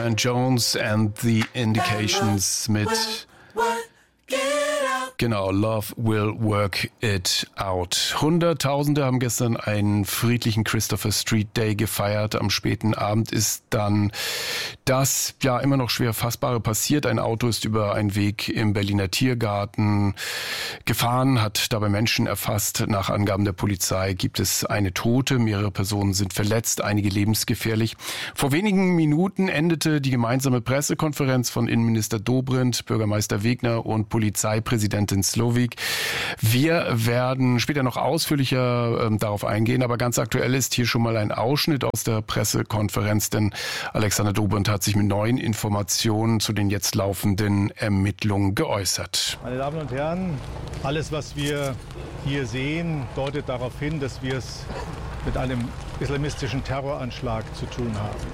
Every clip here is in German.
Van Jones and the Indications mit genau, Love Will Work It Out. Hunderttausende haben gestern einen friedlichen Christopher Street Day gefeiert. Am späten Abend ist dann das ja immer noch schwer Fassbare passiert. Ein Auto ist über einen Weg im Berliner Tiergarten gefahren, hat dabei Menschen erfasst. Nach Angaben der Polizei gibt es eine Tote, mehrere Personen sind verletzt, einige lebensgefährlich. Vor wenigen Minuten endete die gemeinsame Pressekonferenz von Innenminister Dobrindt, Bürgermeister Wegner und Polizeipräsidentin Slowik. Wir werden später noch ausführlicher darauf eingehen, aber ganz aktuell ist hier schon mal ein Ausschnitt aus der Pressekonferenz, denn Alexander Dobrindt hat sich mit neuen Informationen zu den jetzt laufenden Ermittlungen geäußert. Meine Damen und Herren, alles, was wir hier sehen, deutet darauf hin, dass wir es mit einem islamistischen Terroranschlag zu tun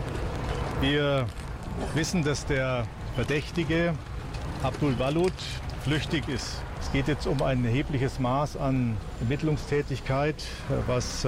haben. Wir wissen, dass der Verdächtige Abdul Walud flüchtig ist. Es geht jetzt um ein erhebliches Maß an Ermittlungstätigkeit, was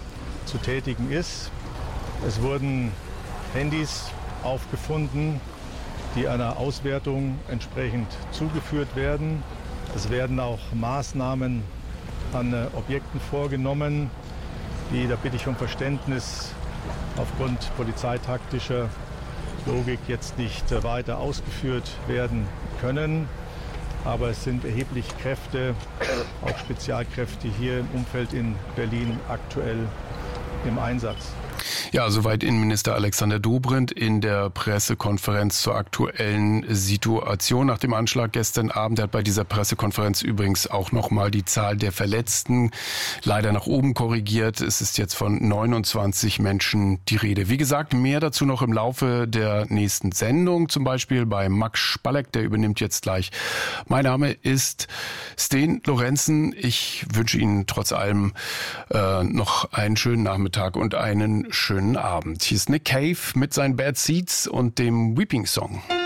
zu tätigen ist. Es wurden Handys aufgefunden, die einer Auswertung entsprechend zugeführt werden. Es werden auch Maßnahmen an Objekten vorgenommen, die, da bitte ich um Verständnis, aufgrund polizeitaktischer Logik jetzt nicht weiter ausgeführt werden können. Aber es sind erheblich Kräfte, auch Spezialkräfte hier im Umfeld in Berlin aktuell im Einsatz. Ja, soweit Innenminister Alexander Dobrindt in der Pressekonferenz zur aktuellen Situation nach dem Anschlag gestern Abend. Er hat bei dieser Pressekonferenz übrigens auch nochmal die Zahl der Verletzten leider nach oben korrigiert. Es ist jetzt von 29 Menschen die Rede. Wie gesagt, mehr dazu noch im Laufe der nächsten Sendung, zum Beispiel bei Max Spalleck, der übernimmt jetzt gleich. Mein Name ist Sten Lorenzen. Ich wünsche Ihnen trotz allem noch einen schönen Nachmittag und einen schönen Abend. Hier ist Nick Cave mit seinen Bad Seeds und dem Weeping Song.